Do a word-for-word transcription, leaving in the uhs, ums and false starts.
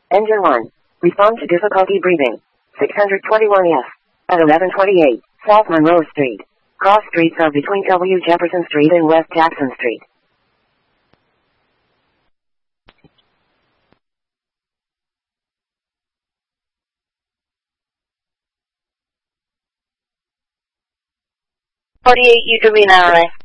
Engine one. Respond to difficulty breathing. six hundred twenty-one F. At eleven twenty-eight, South Monroe Street. Cross streets are between W. Jefferson Street and West Jackson Street. forty-eight, you can be now, right?